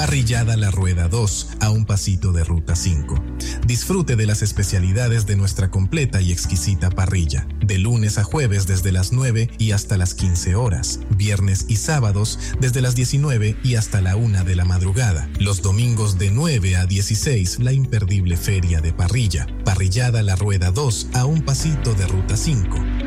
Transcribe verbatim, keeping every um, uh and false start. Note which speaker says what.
Speaker 1: Parrillada La Rueda dos, a un pasito de Ruta cinco. Disfrute de las especialidades de nuestra completa y exquisita parrilla, de lunes a jueves desde las nueve y hasta las quince horas, viernes y sábados desde las diecinueve y hasta la una de la madrugada, los domingos de nueve a dieciséis la imperdible feria de parrilla. Parrillada La Rueda dos, a un pasito de Ruta cinco.